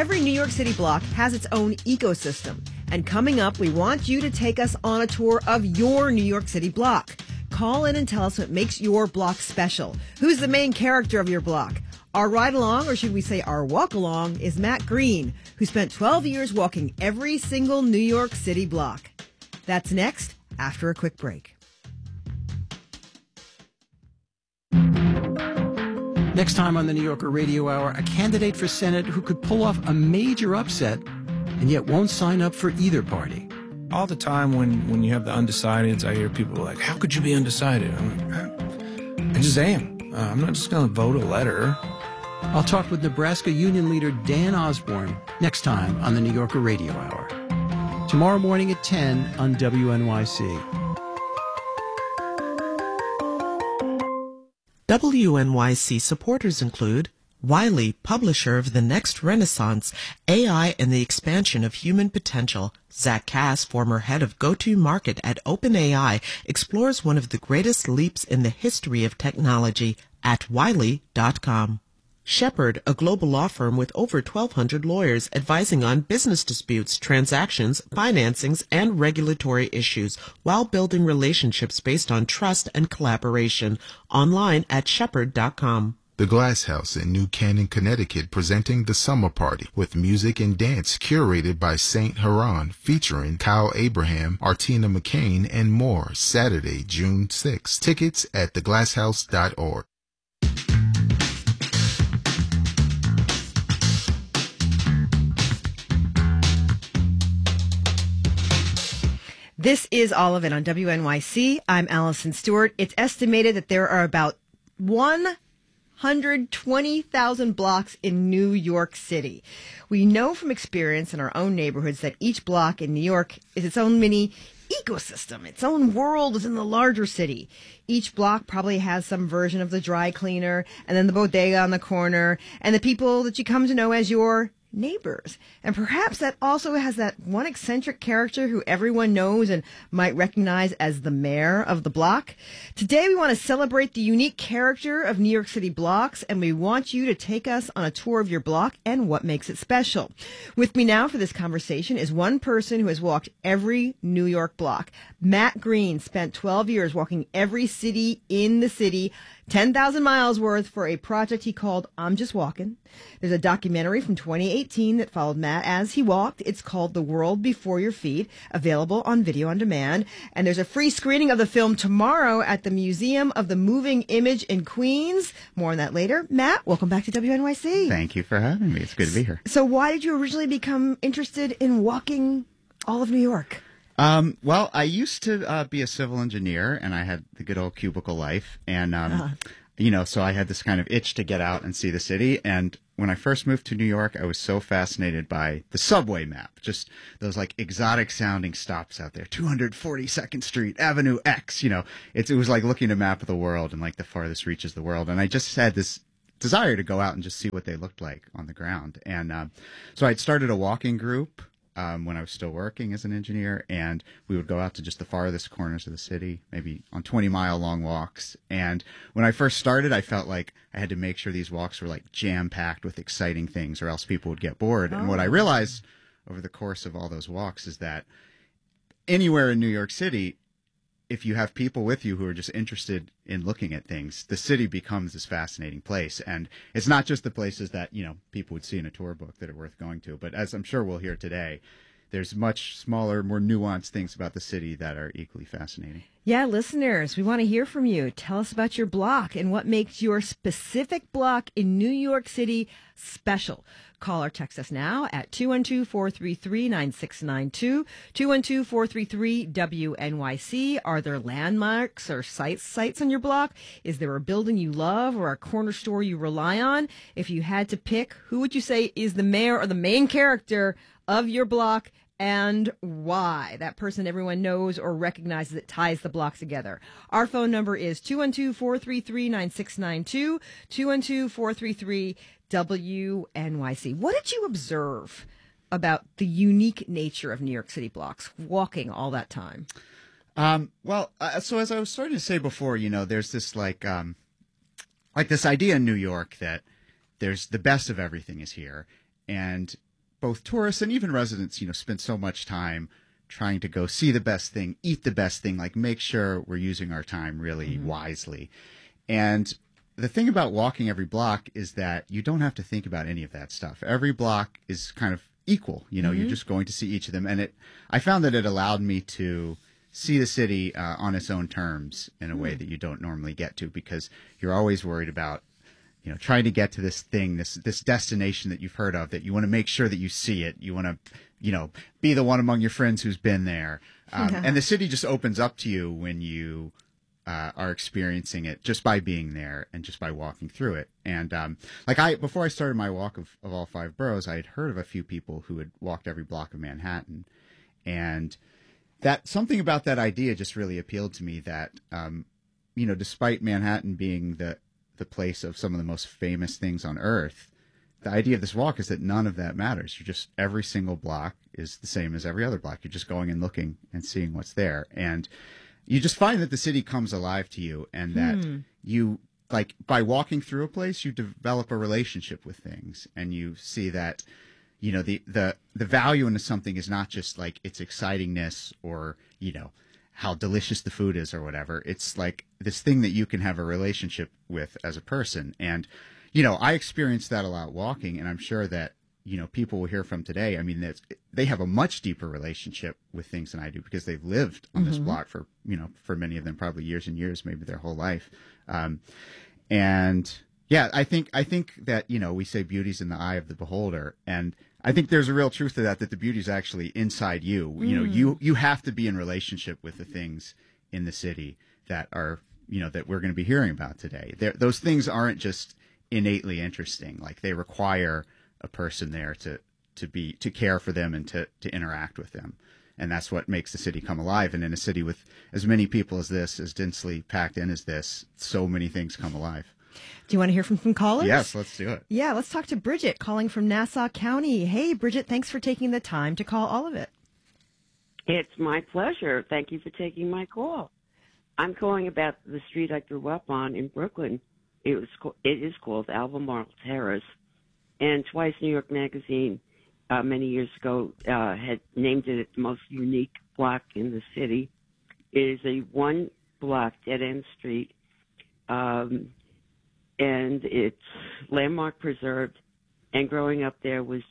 Every New York City block has its own ecosystem. And coming up, we want you to take us on a tour of your New York City block. Call in and tell us what makes your block special. Who's the main character of your block? Our ride-along, or should we say our walk-along, is Matt Green, who spent 12 years walking every single New York City block. That's next, after a quick break. Next time on the New Yorker Radio Hour, a candidate for Senate who could pull off a major upset and yet won't sign up for either party. All the time when you have the undecideds, I hear people like, how could you be undecided? I'm like, I just am. I'm not just going to vote a letter. I'll talk with Nebraska Union leader Dan Osborne next time on the New Yorker Radio Hour. Tomorrow morning at 10 on WNYC. WNYC supporters include Wiley, publisher of The Next Renaissance, AI and the Expansion of Human Potential. Zach Cass, former head of go-to-market at OpenAI, explores one of the greatest leaps in the history of technology at Wiley.com. Shepherd, a global law firm with over 1,200 lawyers advising on business disputes, transactions, financings, and regulatory issues while building relationships based on trust and collaboration. Online at Shepherd.com. The Glass House in New Canaan, Connecticut, presenting the Summer Party with music and dance curated by Saint Haran, featuring Kyle Abraham, Artina McCain, and more. Saturday, June 6th. Tickets at theglasshouse.org. This is All of It on WNYC. I'm Allison Stewart. It's estimated that there are about 120,000 blocks in New York City. We know from experience in our own neighborhoods that each block in New York is its own mini ecosystem, its own world within the larger city. Each block probably has some version of the dry cleaner, and then the bodega on the corner, and the people that you come to know as your neighbors. And perhaps that also has that one eccentric character who everyone knows and might recognize as the mayor of the block. Today we want to celebrate the unique character of New York City blocks, and we want you to take us on a tour of your block and what makes it special. With me now for this conversation is one person who has walked every New York block. Matt Green spent 12 years walking every city in the city, 10,000 miles worth, for a project he called I'm Just Walking. There's a documentary from 2018 that followed Matt as he walked. It's called The World Before Your Feet, available on video on demand. And there's a free screening of the film tomorrow at the Museum of the Moving Image in Queens. More on that later. Matt, welcome back to WNYC. Thank you for having me. It's good to be here. So why did you originally become interested in walking all of New York? Well, I used to be a civil engineer, and I had the good old cubicle life. And, so I had this kind of itch to get out and see the city. And when I first moved to New York, I was so fascinated by the subway map, just those like exotic sounding stops out there. 242nd Street, Avenue X, it was like looking at a map of the world and like the farthest reaches of the world. And I just had this desire to go out and just see what they looked like on the ground. And so I'd started a walking group when I was still working as an engineer, and we would go out to just the farthest corners of the city, maybe on 20-mile long walks. And when I first started, I felt like I had to make sure these walks were like jam-packed with exciting things, or else people would get bored. And what I realized over the course of all those walks is that anywhere in New York City, if you have people with you who are just interested in looking at things, the city becomes this fascinating place. And it's not just the places that, people would see in a tour book that are worth going to. But as I'm sure we'll hear today, there's much smaller, more nuanced things about the city that are equally fascinating. Yeah, listeners, we want to hear from you. Tell us about your block and what makes your specific block in New York City special. Call or text us now at 212-433-9692, 212-433-WNYC. Are there landmarks or sites on your block? Is there a building you love or a corner store you rely on? If you had to pick, who would you say is the mayor or the main character of your block, and why? That person everyone knows or recognizes that ties the block together. Our phone number is 212-433-9692, 212-433-WNYC. What did you observe about the unique nature of New York City blocks, walking all that time? So as I was starting to say before, there's this like this idea in New York that there's the best of everything is here. And both tourists and even residents, spend so much time trying to go see the best thing, eat the best thing, like make sure we're using our time really wisely. And the thing about walking every block is that you don't have to think about any of that stuff. Every block is kind of equal. You're just going to see each of them. And I found that it allowed me to see the city on its own terms in a way that you don't normally get to, because you're always worried about trying to get to this thing, this destination that you've heard of, that you want to make sure that you see it. You want to, be the one among your friends who's been there. And the city just opens up to you when you are experiencing it just by being there and just by walking through it. And before I started my walk of all 5 boroughs, I had heard of a few people who had walked every block of Manhattan, and that something about that idea just really appealed to me. That despite Manhattan being the place of some of the most famous things on earth, the idea of this walk is that none of that matters. Every single block is the same as every other block. You're just going and looking and seeing what's there. And you just find that the city comes alive to you, and that you, by walking through a place, you develop a relationship with things, and you see that, the value into something is not just like its excitingness or, how delicious the food is or whatever. It's like this thing that you can have a relationship with as a person. And, I experienced that a lot walking, and I'm sure that, people will hear from today. I mean, they have a much deeper relationship with things than I do, because they've lived on this block for, for many of them, probably years and years, maybe their whole life. And yeah, I think that, we say beauty's in the eye of the beholder. And I think there's a real truth to that the beauty's actually inside you. You have to be in relationship with the things in the city that are, that we're going to be hearing about today. Those things aren't just innately interesting. Like, they require a person there to care for them and to interact with them. And that's what makes the city come alive. And in a city with as many people as this, as densely packed in as this, so many things come alive. Do you want to hear from some callers? Yes, let's do it. Yeah, let's talk to Bridget calling from Nassau County. Hey, Bridget, thanks for taking the time to call all of it. It's my pleasure. Thank you for taking my call. I'm calling about the street I grew up on in Brooklyn. It is called Albemarle Terrace, and Twice New York Magazine many years ago had named it the most unique block in the city. It is a one-block dead-end street, and it's landmark preserved. And growing up there were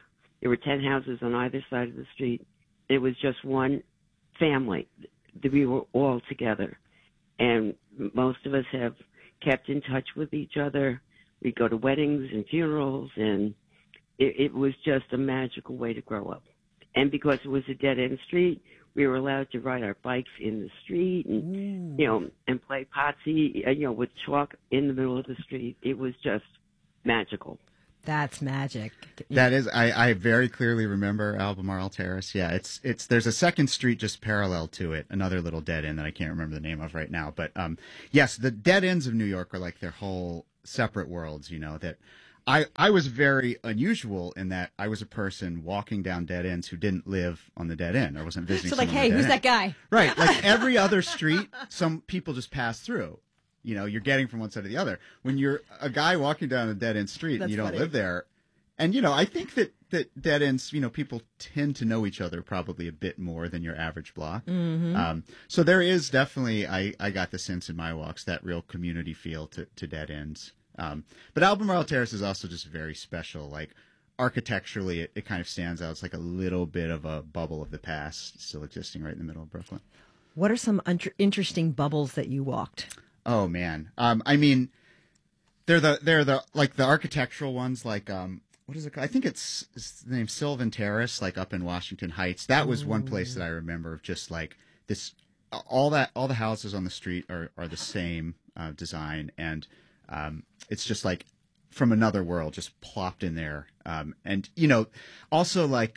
10 houses on either side of the street. It was just one family. We were all together. And most of us have kept in touch with each other. We go to weddings and funerals, and it was just a magical way to grow up. And because it was a dead-end street, we were allowed to ride our bikes in the street and, and play potsy, with chalk in the middle of the street. It was just magical. That's magic. That is, I very clearly remember Albemarle Terrace. Yeah, there's a second street just parallel to it, another little dead end that I can't remember the name of right now. But yes, the dead ends of New York are like their whole separate worlds. That I was very unusual in that I was a person walking down dead ends who didn't live on the dead end. I wasn't visiting. So like, someone hey, on the who's dead that end. guy? Right, like every other street, some people just pass through. You're getting from one side to the other. When you're a guy walking down a dead end street and you don't live there. And, I think that dead ends, people tend to know each other probably a bit more than your average block. Mm-hmm. So there is definitely, I got the sense in my walks, that real community feel to dead ends. But Albemarle Terrace is also just very special. Like, architecturally, it kind of stands out. It's like a little bit of a bubble of the past still existing right in the middle of Brooklyn. What are some interesting bubbles that you walked? Oh, man. I mean, they're the like the architectural ones, like, what is it called? I think it's the name Sylvan Terrace, like up in Washington Heights. That was one place that I remember of just like this, all the houses on the street are the same design. And it's just like from another world, just plopped in there. And, also like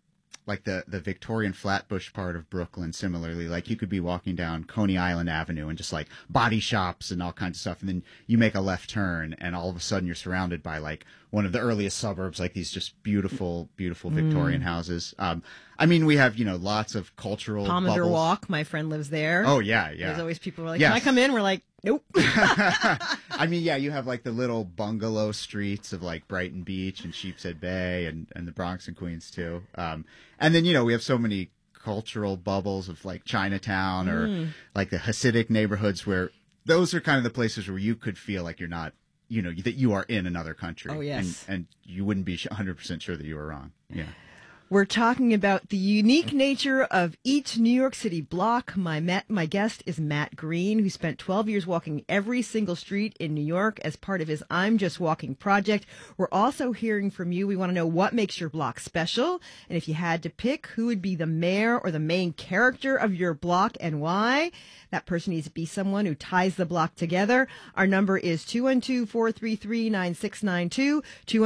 the Victorian Flatbush part of Brooklyn, similarly, like you could be walking down Coney Island Avenue and just like body shops and all kinds of stuff. And then you make a left turn and all of a sudden you're surrounded by like one of the earliest suburbs, like these just beautiful, beautiful Victorian houses. I mean, we have, lots of cultural Palmander bubbles. Walk, my friend lives there. Oh, yeah, yeah. There's always people who are like, Yes. can I come in? We're like, nope. I mean, yeah, you have like the little bungalow streets of like Brighton Beach and Sheepshead Bay and the Bronx and Queens too. And then, we have so many cultural bubbles of like Chinatown or like the Hasidic neighborhoods where those are kind of the places where you could feel like you're not, that you are in another country. Oh, yes. And you wouldn't be 100% sure that you were wrong. Yeah. We're talking about the unique nature of each New York City block. My guest is Matt Green, who spent 12 years walking every single street in New York as part of his I'm Just Walking project. We're also hearing from you. We want to know what makes your block special. And if you had to pick who would be the mayor or the main character of your block and why, that person needs to be someone who ties the block together. Our number is 212-433-9692,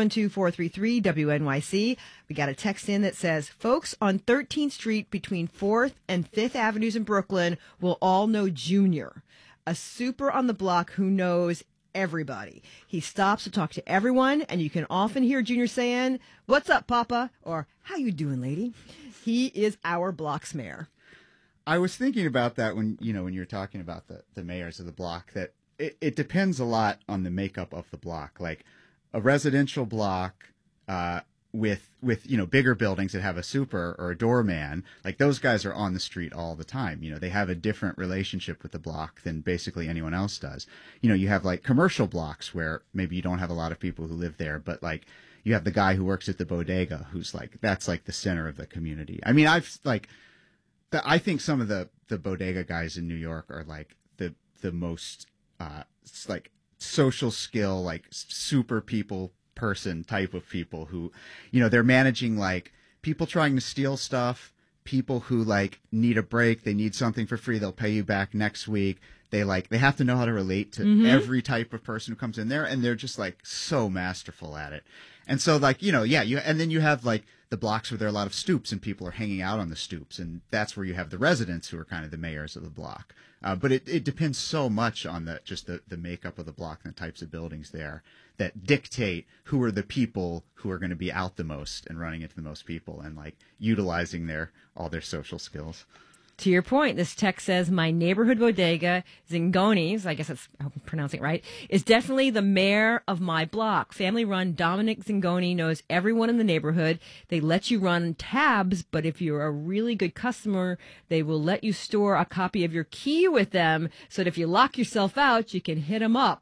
212-433-WNYC. We got a text in that says, folks on 13th Street between 4th and 5th Avenues in Brooklyn will all know Junior, a super on the block who knows everybody. He stops to talk to everyone, and you can often hear Junior saying, "What's up, Papa?" or "How you doing, lady?" He is our block's mayor. I was thinking about that when you're talking about the mayors of the block, that it depends a lot on the makeup of the block. Like a residential block with bigger buildings that have a super or a doorman, like those guys are on the street all the time. They have a different relationship with the block than basically anyone else does. You have like commercial blocks where maybe you don't have a lot of people who live there, but like you have the guy who works at the bodega who's like, that's like the center of the community. I mean, I think some of the bodega guys in New York are like the most like social skill, like super person type of people who, they're managing like people trying to steal stuff, people who like need a break, they need something for free, they'll pay you back next week. They have to know how to relate to every type of person who comes in there, and they're just like so masterful at it. And so like, and then you have like the blocks where there are a lot of stoops and people are hanging out on the stoops. And that's where you have the residents who are kind of the mayors of the block. But it depends so much on the makeup of the block and the types of buildings there that dictate who are the people who are going to be out the most and running into the most people and like utilizing all their social skills. To your point, this text says, my neighborhood bodega, Zingoni's, I guess I hope I'm pronouncing it right, is definitely the mayor of my block. Family-run Dominic Zingoni knows everyone in the neighborhood. They let you run tabs, but if you're a really good customer, they will let you store a copy of your key with them so that if you lock yourself out, you can hit them up.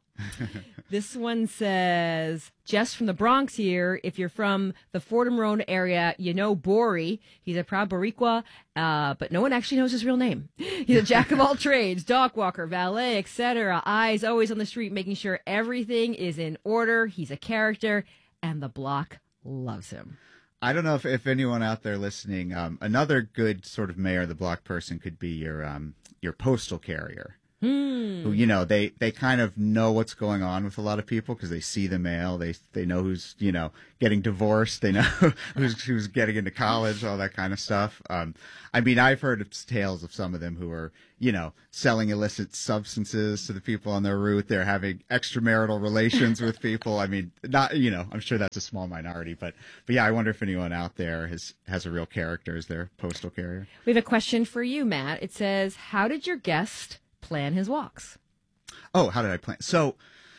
This one says, Jess from the Bronx here. If you're from the Fordham Road area, you know Bori. He's a proud Boricua, but no one actually knows his real name. He's a jack of all trades, dog walker, valet, etc. Eyes always on the street, making sure everything is in order. He's a character, and the block loves him. I don't know if anyone out there listening, another good sort of mayor of the block person could be your postal carrier. Who, they kind of know what's going on with a lot of people because they see the mail. They know who's, getting divorced. They know who's getting into college, all that kind of stuff. I mean, I've heard of tales of some of them who are, selling illicit substances to the people on their route. They're having extramarital relations with people. I mean, not, I'm sure that's a small minority, but yeah, I wonder if anyone out there has a real character as their postal carrier. We have a question for you, Matt. It says, how did your guest plan his walks? Oh, how did I plan? So,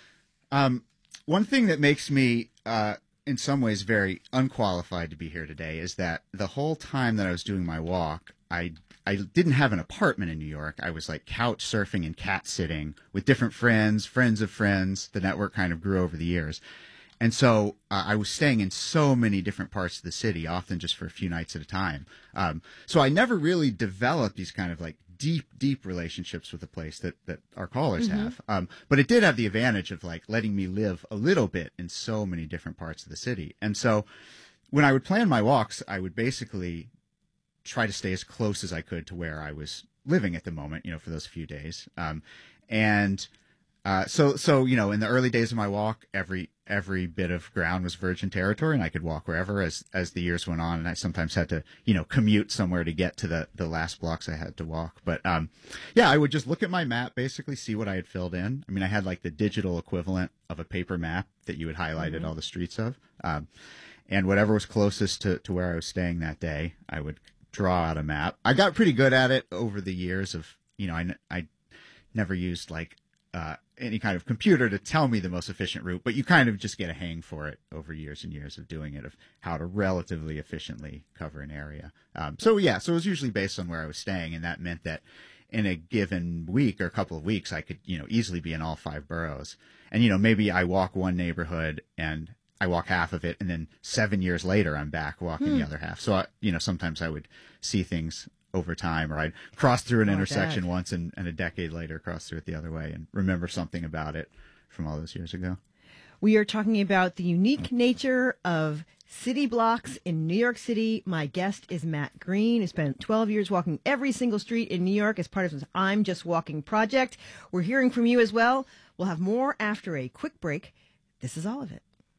one thing that makes me, in some ways, very unqualified to be here today is that the whole time that I was doing my walk, I didn't have an apartment in New York. I was like couch surfing and cat sitting with different friends of friends. The network kind of grew over the years. And so I was staying in so many different parts of the city, often just for a few nights at a time. So I never really developed these kind of like deep relationships with the place that our callers have. But it did have the advantage of like letting me live a little bit in so many different parts of the city. And so when I would plan my walks, I would basically try to stay as close as I could to where I was living at the moment, for those few days. And So in the early days of my walk, every bit of ground was virgin territory, and I could walk wherever as the years went on. And I sometimes had to, commute somewhere to get to the last blocks I had to walk. But I would just look at my map, basically see what I had filled in. I mean, I had like the digital equivalent of a paper map that you had highlighted all the streets of, and whatever was closest to where I was staying that day, I would draw out a map. I got pretty good at it over the years of, I never used like any kind of computer to tell me the most efficient route, but you kind of just get a hang for it over years and years of doing it, of how to relatively efficiently cover an area. So it was usually based on where I was staying, and that meant that in a given week or a couple of weeks, I could, easily be in all 5 boroughs. And, maybe I walk one neighborhood and I walk half of it, and then 7 years later, I'm back walking the other half. So, sometimes I would see things over time, or I'd cross through an intersection once and a decade later cross through it the other way and remember something about it from all those years ago. We are talking about the unique nature of city blocks in New York City. My guest is Matt Green, who spent 12 years walking every single street in New York as part of his I'm Just Walking project. We're hearing from you as well. We'll have more after a quick break. This is all of it.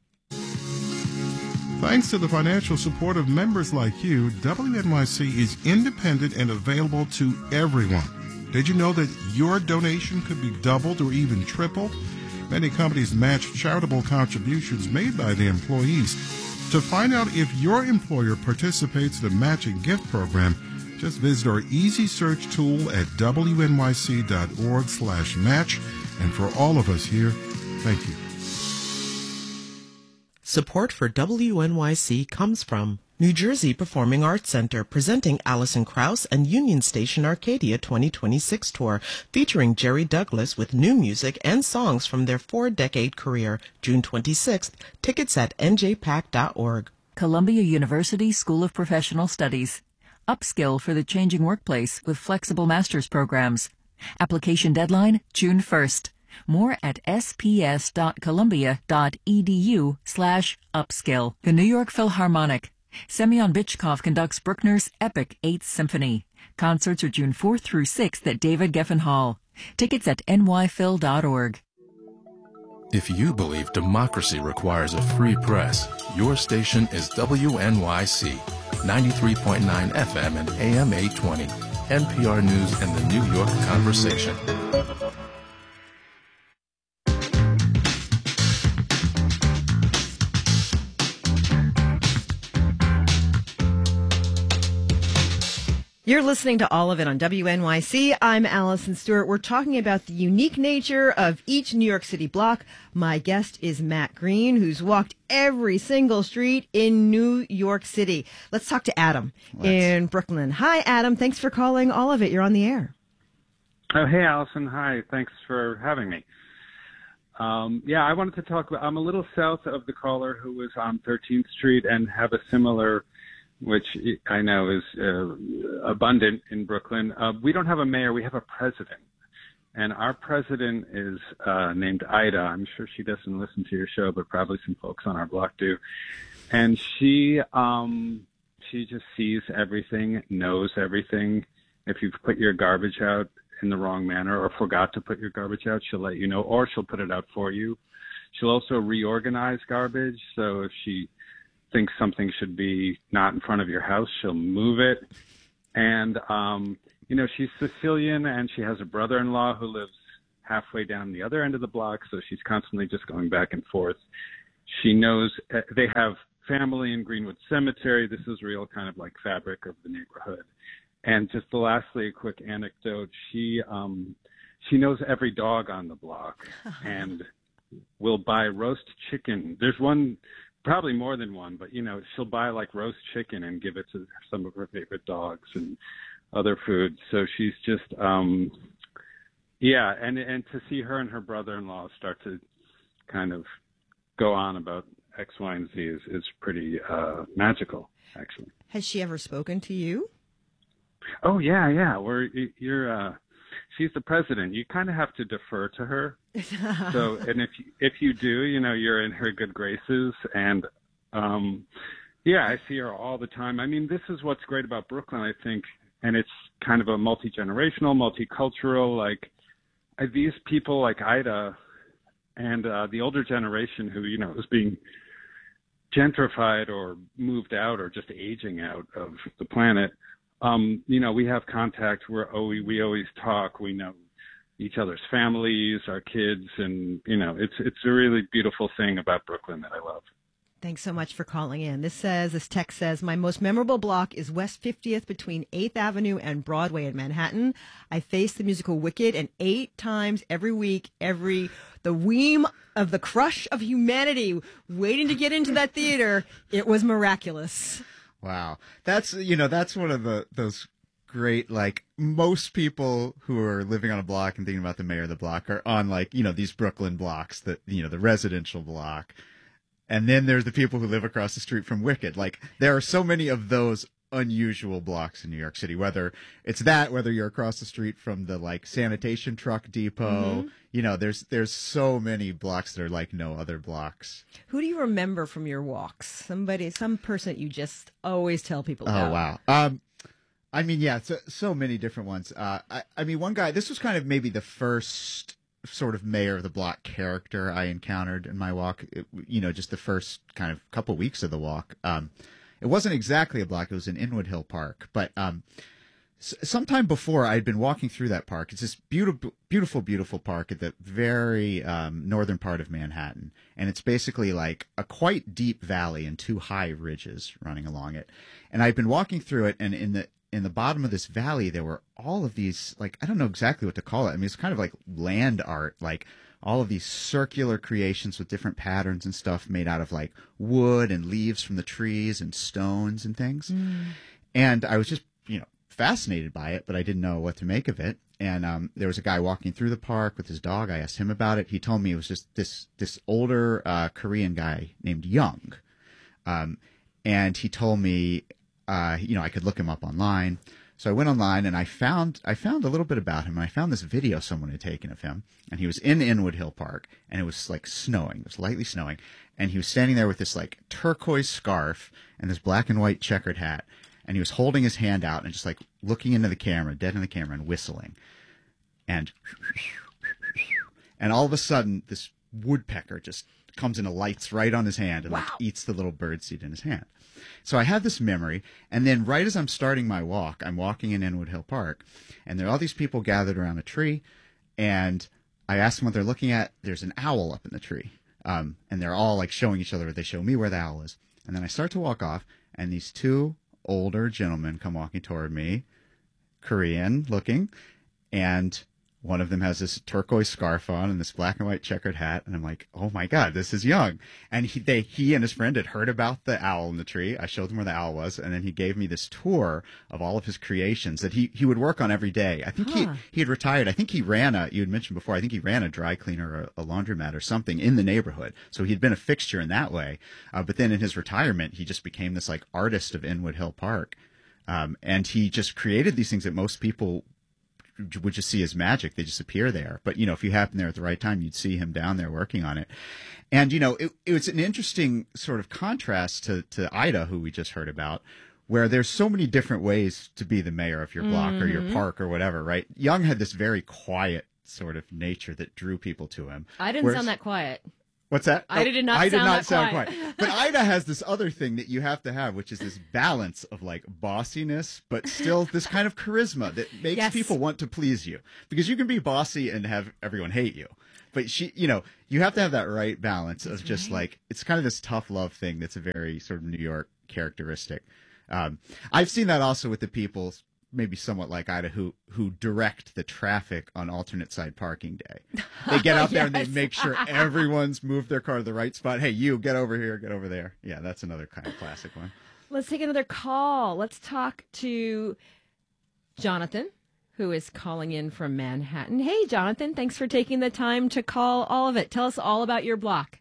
Thanks to the financial support of members like you, WNYC is independent and available to everyone. Did you know that your donation could be doubled or even tripled? Many companies match charitable contributions made by the employees. To find out if your employer participates in the matching gift program, just visit our easy search tool at wnyc.org/match. And for all of us here, thank you. Support for WNYC comes from New Jersey Performing Arts Center, presenting Alison Krauss and Union Station Arcadia 2026 tour, featuring Jerry Douglas with new music and songs from their 4-decade career. June 26th. Tickets at njpac.org. Columbia University School of Professional Studies. Upskill for the changing workplace with flexible master's programs. Application deadline, June 1st. More at sps.columbia.edu/upskill. The New York Philharmonic. Semyon Bychkov conducts Bruckner's epic 8th Symphony. Concerts are June 4th through 6th at David Geffen Hall. Tickets at nyphil.org. If you believe democracy requires a free press, your station is WNYC, 93.9 FM and AM 820, NPR News and the New York Conversation. You're listening to All of It on WNYC. I'm Allison Stewart. We're talking about the unique nature of each New York City block. My guest is Matt Green, who's walked every single street in New York City. Let's talk to Adam in Brooklyn. Hi, Adam. Thanks for calling All of It. You're on the air. Oh, hey, Allison. Hi. Thanks for having me. I wanted to talk about, I'm a little south of the caller who was on 13th Street and have a similar, which I know is abundant in Brooklyn. We don't have a mayor. We have a president. And our president is named Ida. I'm sure she doesn't listen to your show, but probably some folks on our block do. And she just sees everything, knows everything. If you've put your garbage out in the wrong manner or forgot to put your garbage out, she'll let you know, or she'll put it out for you. She'll also reorganize garbage. So if she thinks something should be not in front of your house, she'll move it. And, she's Sicilian and she has a brother-in-law who lives halfway down the other end of the block. So she's constantly just going back and forth. She knows they have family in Greenwood Cemetery. This is real kind of like fabric of the neighborhood. And just lastly, a quick anecdote. She knows every dog on the block and will buy roast chicken. There's one, probably more than one, but she'll buy like roast chicken and give it to some of her favorite dogs and other food. So she's just, and to see her and her brother-in-law start to kind of go on about X, Y, and Z is pretty magical, actually. Has she ever spoken to you? Oh yeah. She's the president. You kind of have to defer to her. So, and if you do, you're in her good graces. And I see her all the time. I mean, this is what's great about Brooklyn, I think, and it's kind of a multi-generational, multicultural. Like, these people like Ida and the older generation who, is being gentrified or moved out or just aging out of the planet, we have contact. We always talk. We know each other's families, our kids, and, it's a really beautiful thing about Brooklyn that I love. Thanks so much for calling in. This text says, my most memorable block is West 50th between 8th Avenue and Broadway in Manhattan. I faced the musical Wicked, and 8 times every week, the weem of the crush of humanity waiting to get into that theater. It was miraculous. Wow. That's one of those great, like, most people who are living on a block and thinking about the mayor of the block are on, like, these Brooklyn blocks, the residential block. And then there's the people who live across the street from Wicked. Like, there are so many of those unusual blocks in New York City, whether you're across the street from the, like, sanitation truck depot, there's so many blocks that are like no other blocks. Who do you remember from your walks? Some person that you just always tell people about. Oh, wow. So many different ones. One guy, this was kind of maybe the first sort of mayor of the block character I encountered in my walk, just the first kind of couple weeks of the walk. It wasn't exactly a block. It was in Inwood Hill Park. But sometime before, I'd been walking through that park. It's this beautiful, beautiful, beautiful park at the very northern part of Manhattan. And it's basically like a quite deep valley and 2 high ridges running along it. And I'd been walking through it, and in the bottom of this valley, there were all of these, like, I don't know exactly what to call it. I mean, it's kind of like land art, like all of these circular creations with different patterns and stuff made out of, like, wood and leaves from the trees and stones and things. And I was just, fascinated by it, but I didn't know what to make of it. And there was a guy walking through the park with his dog. I asked him about it. He told me it was just this older Korean guy named Young. And he told me, I could look him up online. So I went online and I found a little bit about him. And I found this video someone had taken of him. And he was in Inwood Hill Park, and it was like snowing. It was lightly snowing. And he was standing there with this like turquoise scarf and this black and white checkered hat. And he was holding his hand out and just like looking into the camera, dead in the camera, and whistling. And all of a sudden, this woodpecker just comes and alights right on his hand and like eats the little birdseed in his hand. So I have this memory, and then right as I'm starting my walk, I'm walking in Inwood Hill Park, and there are all these people gathered around a tree, and I ask them what they're looking at. There's an owl up in the tree, and they're all like showing each other. They show me where the owl is, and then I start to walk off, and these 2 older gentlemen come walking toward me, Korean looking, and one of them has this turquoise scarf on and this black and white checkered hat. And I'm like, oh my God, this is Young. And he and his friend had heard about the owl in the tree. I showed them where the owl was. And then he gave me this tour of all of his creations that he would work on every day. I think he had retired. I think he ran you had mentioned before, I think he ran a dry cleaner or a laundromat or something in the neighborhood. So he'd been a fixture in that way. But then in his retirement, he just became this like artist of Inwood Hill Park. And he just created these things that most people would just see as magic. They just appear there. But, if you happen there at the right time, you'd see him down there working on it. And, it was an interesting sort of contrast to Ida, who we just heard about, where there's so many different ways to be the mayor of your block or your park or whatever, right? Young had this very quiet sort of nature that drew people to him. I didn't sound that quiet. What's that? Ida did not sound quiet. But Ida has this other thing that you have to have, which is this balance of like bossiness, but still this kind of charisma that makes people want to please you. Because you can be bossy and have everyone hate you. But you have to have that right balance of just like, it's kind of this tough love thing that's a very sort of New York characteristic. I've seen that also with the people maybe somewhat like Ida, who direct the traffic on alternate side parking day. They get out there and they make sure everyone's moved their car to the right spot. Hey, you get over here, get over there. Yeah, that's another kind of classic one. Let's take another call. Let's talk to Jonathan, who is calling in from Manhattan. Hey, Jonathan, thanks for taking the time to call all of it. Tell us all about your block.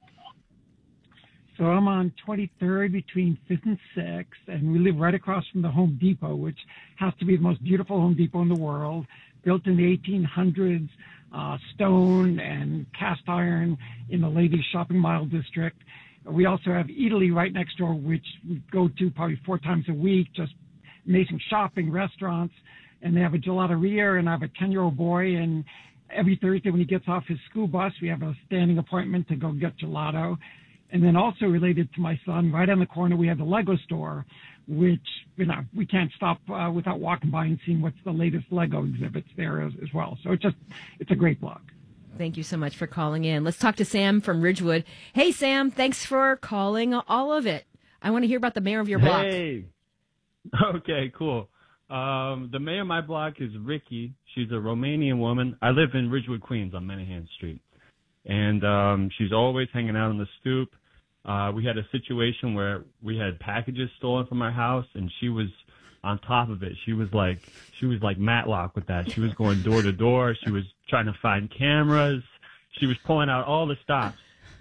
So I'm on 23rd between 5th and 6th, and we live right across from the Home Depot, which has to be the most beautiful Home Depot in the world, built in the 1800s, stone and cast iron in the Ladies Shopping Mall district. We also have Italy right next door, which we go to probably 4 times a week, just amazing shopping, restaurants, and they have a gelateria, and I have a 10-year-old boy, and every Thursday when he gets off his school bus, we have a standing appointment to go get gelato. And then also related to my son, right on the corner, we have the Lego store, which, we can't stop without walking by and seeing what's the latest Lego exhibits there as well. So it's a great block. Thank you so much for calling in. Let's talk to Sam from Ridgewood. Hey, Sam, thanks for calling all of it. I want to hear about the mayor of your block. Hey. Okay, cool. The mayor of my block is Ricky. She's a Romanian woman. I live in Ridgewood, Queens on Menahan Street. And she's always hanging out on the stoop. We had a situation where we had packages stolen from our house, and she was on top of it. She was like Matlock with that. She was going door to door. She was trying to find cameras. She was pulling out all the stops.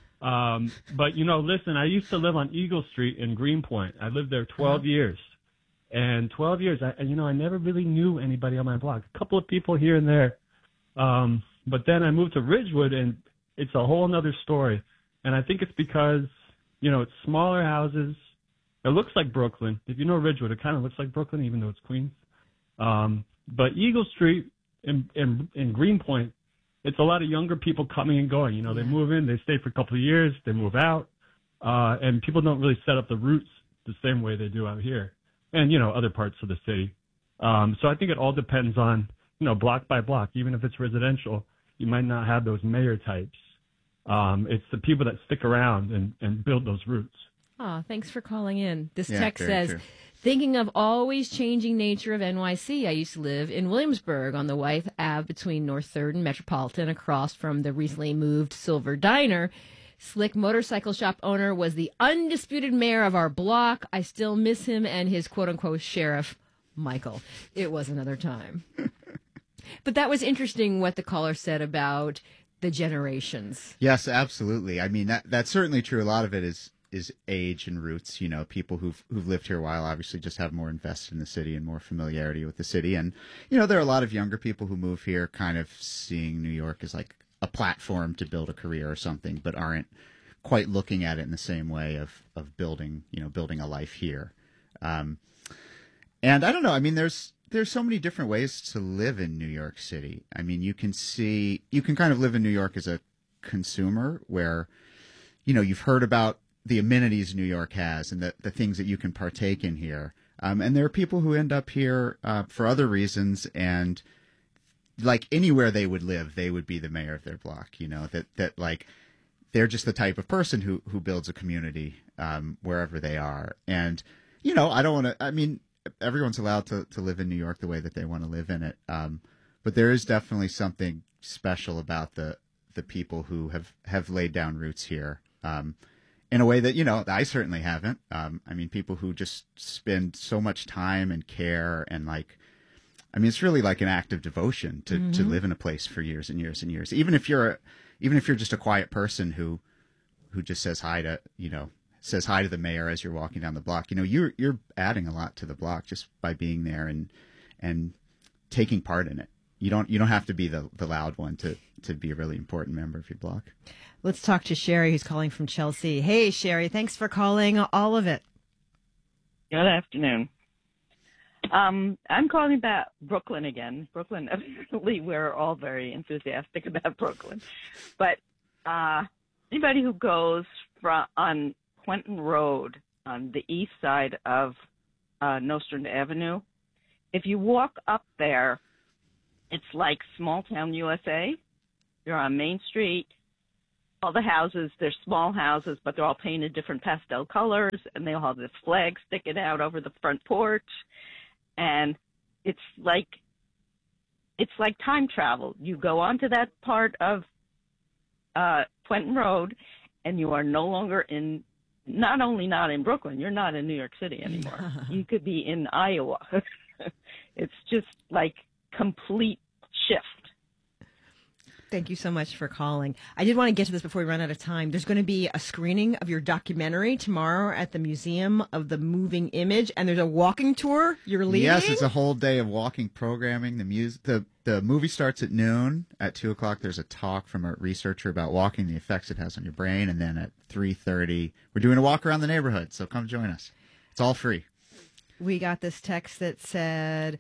But listen, I used to live on Eagle Street in Greenpoint. I lived there 12 years. And 12 years, I never really knew anybody on my block. A couple of people here and there. But then I moved to Ridgewood, and it's a whole other story. And I think it's because, it's smaller houses. It looks like Brooklyn. If you know Ridgewood, it kind of looks like Brooklyn, even though it's Queens. But Eagle Street in Greenpoint, it's a lot of younger people coming and going. They move in, they stay for a couple of years, they move out. And people don't really set up the roots the same way they do out here. And, other parts of the city. So I think it all depends on, block by block. Even if it's residential, you might not have those mayor types. It's the people that stick around and build those roots. Oh, thanks for calling in. This Yeah, text very says, true. thinking of always changing nature of NYC, I used to live in Williamsburg on the Wythe Ave between North 3rd and Metropolitan, across from the recently moved Silver Diner. Slick motorcycle shop owner was the undisputed mayor of our block. I still miss him and his quote-unquote sheriff, Michael. It was another time. But that was interesting what the caller said about the generations. Yes, absolutely. I mean, that's certainly true. A lot of it is age and roots. People who've lived here a while obviously just have more invested in the city and more familiarity with the city. And, there are a lot of younger people who move here kind of seeing New York as like a platform to build a career or something, but aren't quite looking at it in the same way of building a life here. And I don't know. I mean, there's so many different ways to live in New York City. I mean, you can kind of live in New York as a consumer where, you've heard about the amenities New York has and the things that you can partake in here. And there are people who end up here for other reasons, and like anywhere they would live, they would be the mayor of their block. That like they're just the type of person who builds a community wherever they are. And I don't want to. I mean, everyone's allowed to live in New York the way that they want to live in it. But there is definitely something special about the people who have laid down roots here. In a way that, I certainly haven't. I mean, people who just spend so much time and care and it's really like an act of devotion to live in a place for years and years and years. Even if you're just a quiet person who just says hi to the mayor as you're walking down the block, you're adding a lot to the block just by being there and taking part in it. You don't have to be the loud one to be a really important member of your block. Let's talk to Sherry, who's calling from Chelsea. Hey, Sherry, thanks for calling all of it. Good afternoon. I'm calling about Brooklyn again. Brooklyn, evidently, we're all very enthusiastic about Brooklyn. But anybody who goes on Quentin Road on the east side of Nostrand Avenue, if you walk up there, it's like small town USA. You're on Main Street. All the houses, they're small houses, but they're all painted different pastel colors, and they all have this flag sticking out over the front porch. And it's like time travel. You go onto that part of Quentin Road, and you are no longer not only not in Brooklyn, you're not in New York City anymore. You could be in Iowa. It's just like complete shift. Thank you so much for calling. I did want to get to this before we run out of time. There's going to be a screening of your documentary tomorrow at the Museum of the Moving Image, and there's a walking tour you're leading. Yes, it's a whole day of walking programming. The movie starts at noon. At 2:00, there's a talk from a researcher about walking, the effects it has on your brain, and then at 3:30, we're doing a walk around the neighborhood. So come join us. It's all free. We got this text that said,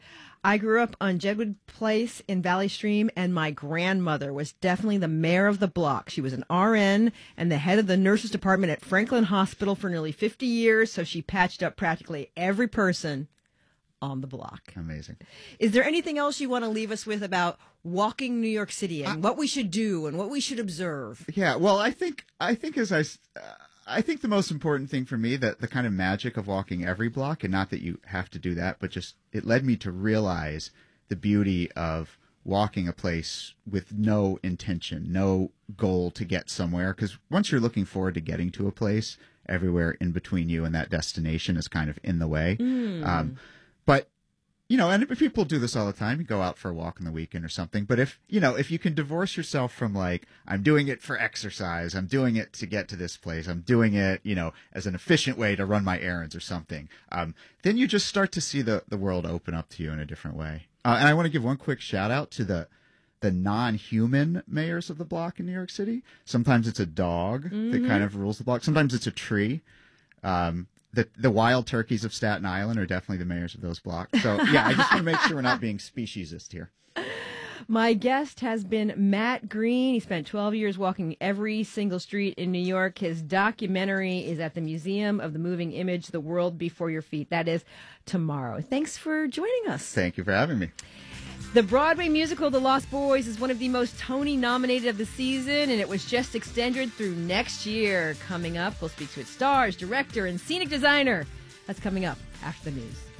I grew up on Jedwood Place in Valley Stream, and my grandmother was definitely the mayor of the block. She was an RN and the head of the nurses department at Franklin Hospital for nearly 50 years, so she patched up practically every person on the block. Amazing. Is there anything else you want to leave us with about walking New York City and what we should do and what we should observe? Yeah, well, I think I think the most important thing for me, that the kind of magic of walking every block, and not that you have to do that, but just it led me to realize the beauty of walking a place with no intention, no goal to get somewhere. Because once you're looking forward to getting to a place, everywhere in between you and that destination is kind of in the way. But you know, and people do this all the time. You go out for a walk on the weekend or something. But if you can divorce yourself from like, I'm doing it for exercise, I'm doing it to get to this place, I'm doing it, as an efficient way to run my errands or something, then you just start to see the world open up to you in a different way. And I want to give one quick shout out to the non-human mayors of the block in New York City. Sometimes it's a dog that kind of rules the block. Sometimes it's a tree. The wild turkeys of Staten Island are definitely the mayors of those blocks. So, yeah, I just want to make sure we're not being speciesist here. My guest has been Matt Green. He spent 12 years walking every single street in New York. His documentary is at the Museum of the Moving Image, The World Before Your Feet. That is tomorrow. Thanks for joining us. Thank you for having me. The Broadway musical The Lost Boys is one of the most Tony-nominated of the season, and it was just extended through next year. Coming up, we'll speak to its stars, director, and scenic designer. That's coming up after the news.